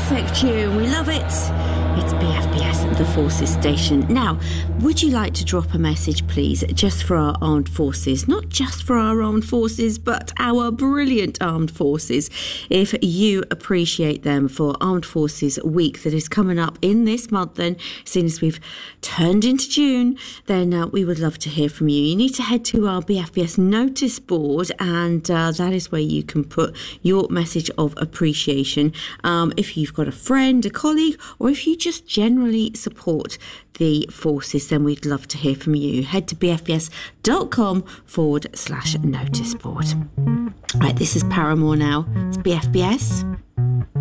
classic tune. We love it. It's BFBS, the Forces Station. Now, would you like to drop a message, please, just for our armed forces? Not just for our armed forces, but our brilliant armed forces. If you appreciate them for Armed Forces Week that is coming up in this month, then, seeing as we've turned into June, then we would love to hear from you. You need to head to our BFBS notice board, and that is where you can put your message of appreciation. If you've got a friend, a colleague, or if you just generally support the forces, then we'd love to hear from you. Head to bfbs.com/notice board. Right, this is Paramore now. It's BFBS.